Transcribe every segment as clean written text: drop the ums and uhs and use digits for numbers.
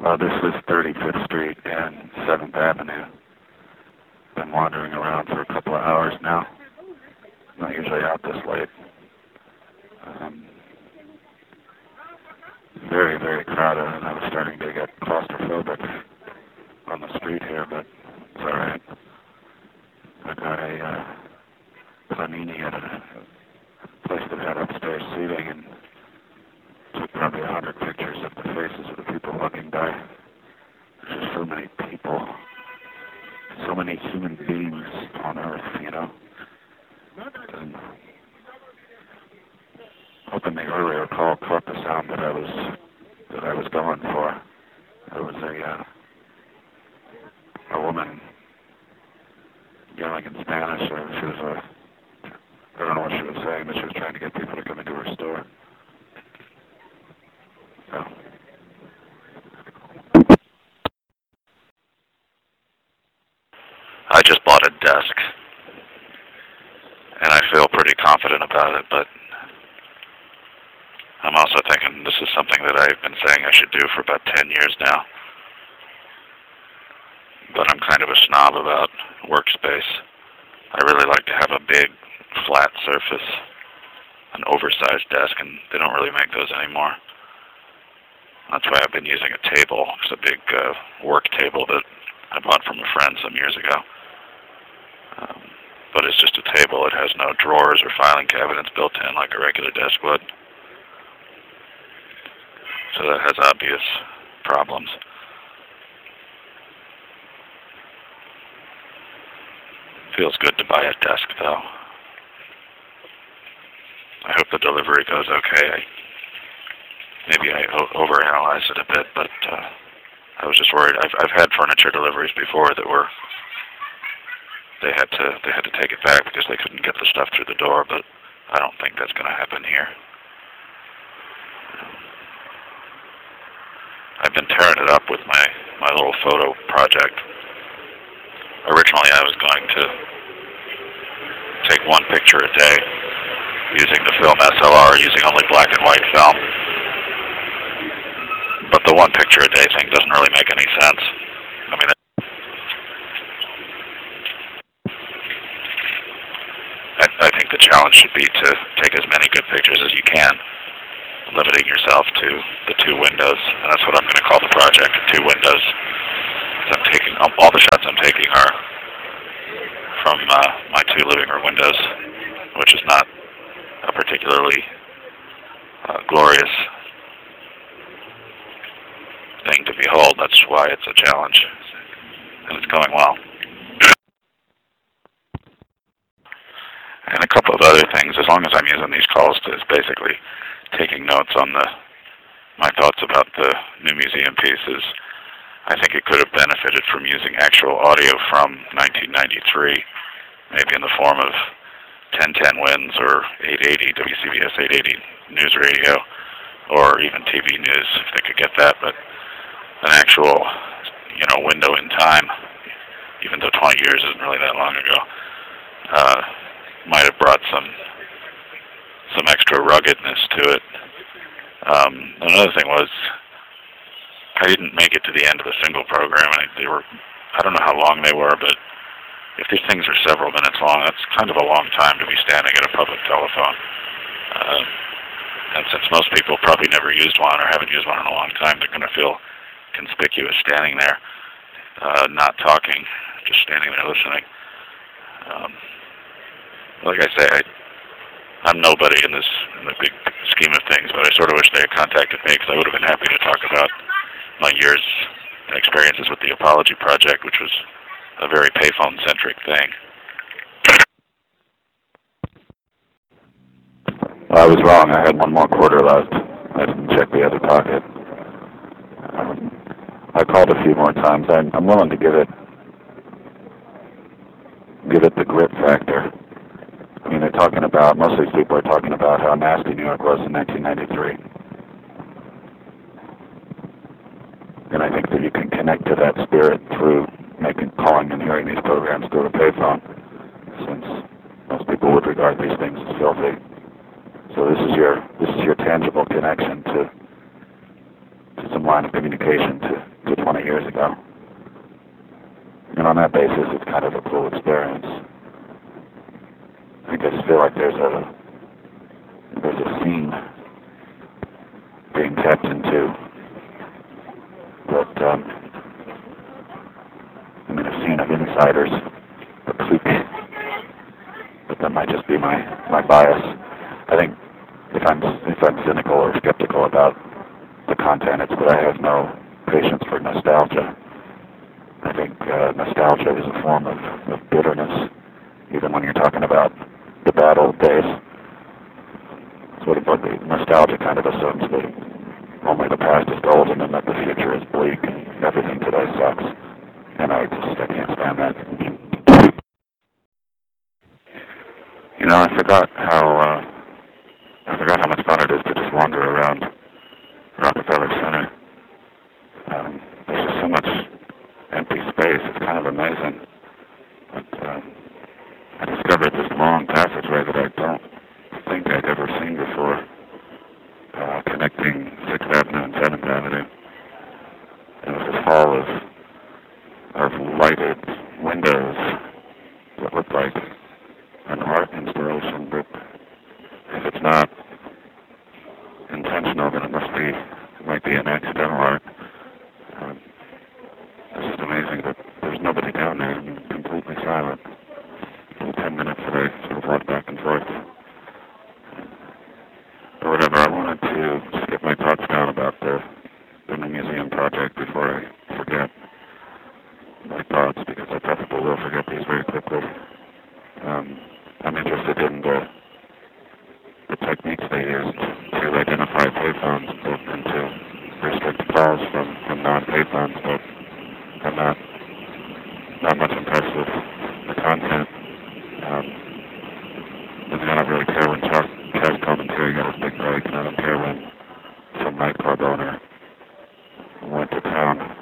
This is 35th Street and 7th Avenue. Been wandering around for a couple of hours now. Not usually out this late. Very, very crowded, and I was starting to get claustrophobic on the street here, but it's alright. I got a panini at a place that had upstairs seating and took probably 100 pictures of the faces of the people walking by. There's just so many people, so many human beings on Earth, you know. And hoping the earlier call caught the sound that I was going for. There was a woman yelling in Spanish, or she was I don't know what she was saying, but she was trying to get people to come into her store. So. I just bought a desk, and I feel pretty confident about it, but I'm also thinking this is something that I've been saying I should do for about 10 years now. But I'm kind of a snob about workspace. I really like to have a big, flat surface, an oversized desk, and they don't really make those anymore. That's why I've been using a table. It's a big work table that I bought from a friend some years ago. But it's just a table. It has no drawers or filing cabinets built in like a regular desk would. So that has obvious problems. Feels good to buy a desk, though. I hope the delivery goes okay. Maybe I overanalyzed it a bit, but I was just worried. I've had furniture deliveries before that were they had to take it back because they couldn't get the stuff through the door, but I don't think that's going to happen here. I've been tearing it up with my little photo project. Originally, I was going to take one picture a day using the film SLR, using only black and white film. But the one picture a day thing doesn't really make any sense. I mean, I think the challenge should be to take as many good pictures as you can, limiting yourself to the two windows. And that's what I'm going to call the project, two windows. I'm taking all the shots I'm taking are from my two living room windows, which is not a particularly glorious thing to behold. That's why it's a challenge, and it's going well. And a couple of other things, as long as I'm using these calls to basically taking notes on my thoughts about the new museum pieces. I think it could have benefited from using actual audio from 1993, maybe in the form of 1010 WINS or 880, WCBS 880 News Radio, or even TV News, if they could get that. But an actual, window in time, even though 20 years isn't really that long ago, might have brought some extra ruggedness to it. Another thing was, I didn't make it to the end of a single program. I don't know how long they were, but if these things are several minutes long, that's kind of a long time to be standing at a public telephone. And since most people probably never used one or haven't used one in a long time, they're going to feel conspicuous standing there, not talking, just standing there listening. Like I say, I'm nobody in the big scheme of things, but I sort of wish they had contacted me because I would have been happy to talk about my year's experiences with the Apology Project, which was a very payphone-centric thing. I was wrong. I had one more quarter left. I didn't check the other pocket. I called a few more times. I'm willing to give it the grit factor. I mean, they're talking about, most of these people are talking about how nasty New York was in 1993. And I think that you can connect to that spirit through calling and hearing these programs through a payphone, since most people would regard these things as filthy. So this is your tangible connection to some line of communication to 20 years ago. And on that basis, it's kind of a cool experience. I just feel like there's a scene being tapped into, but I mean, a scene of insiders, a clique. But that might just be my bias. I think if I'm cynical or skeptical about the content, it's that I have no patience for nostalgia. I think nostalgia is a form of bitterness, even when you're talking about the bad old days. Sort of like the nostalgia kind of assumes that only the past is golden and that the future is bleak and everything today sucks. And I can't stand that. You know, I forgot how much fun it is to just wander around Rockefeller Center. There's just so much empty space. It's kind of amazing. But I discovered this long passageway that I don't think I'd ever seen before, connecting 6th Avenue and 7th Avenue. It was this hall of lighted windows that looked like an art installation, but if it's not intentional, then it might be an accidental art. It's just amazing that there's nobody down there and completely silent. For the 10 minutes that I sort of walked back and forth. Or whatever, I wanted to just get my thoughts down about the new museum project before I forget my thoughts, because I probably will forget these very quickly. I'm interested in the techniques they used to identify payphones and to restrict calls from non-payphones, but I'm not much impressed with the content. I don't really care when Chaz Commentary got his big break, and I don't care when some nightclub owner went to town.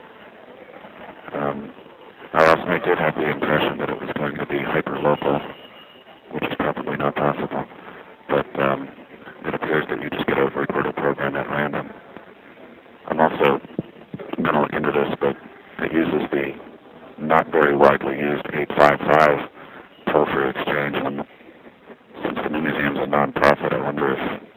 I also did have the impression that it was going to be hyper-local, which is probably not possible. But it appears that you just get a recorded program at random. I'm also going to look into this, but it uses the not very widely used 855 toll-free exchange. And since the new museum's a non-profit, I wonder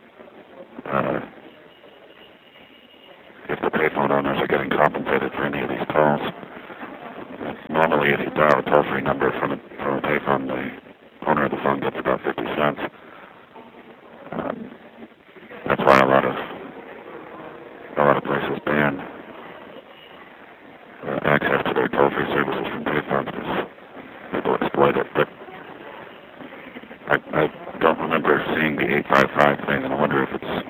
if the payphone owners are getting compensated for any of these calls. Normally, if you dial a toll-free number from a payphone, the owner of the phone gets about 50 cents. That's why a lot of places ban access to their toll-free services from payphones, because people exploit it. But I don't remember seeing the 855 thing, and I wonder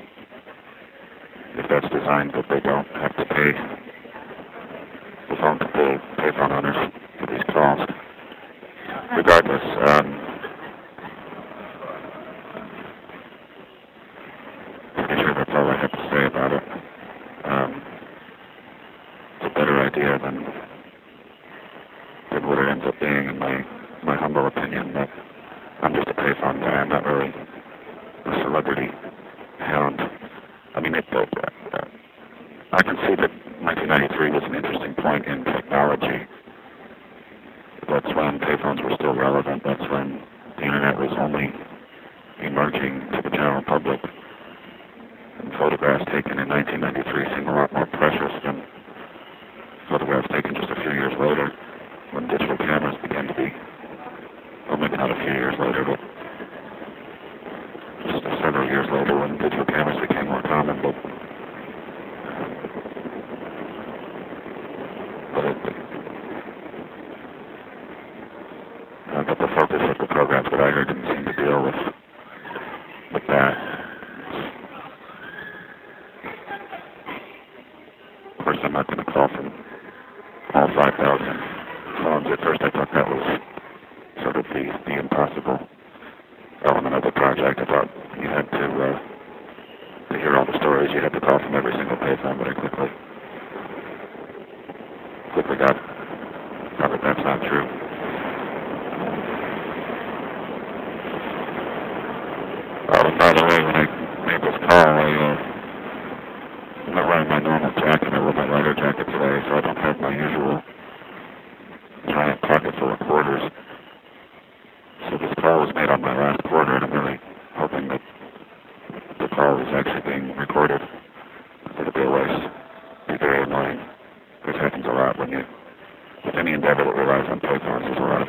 if that's designed that they don't have to pay the payphone owners for these calls. Regardless, pretty sure that's all I have to say about it. It's a better idea than what it ends up being, in my humble opinion. But I'm just a payphone guy. I'm not really a celebrity hound. I mean, I can see that 1993 was an interesting point in technology. That's when payphones were still relevant. That's when the internet was only emerging to the general public. And photographs taken in 1993 seem a lot more precious than photographs taken just a few years later, when digital cameras began to be, well, maybe not a few years later, but just several years later, when digital cameras became more common. But the focus of the programs that I heard didn't seem to deal with that. Of course, I'm not going to call from all 5,000 phones. At first, I thought that was sort of the impossible element of the project. I thought you had to hear all the stories, you had to call from every single payphone, but I quickly got that that's not true. And by the way, when I made this call, I'm not wearing my normal jacket. I wore my lighter jacket today, so I don't was actually being recorded. It'd be a waste. It'd be very annoying. This happens a lot when you, with any endeavor that relies on payphones, there's a lot of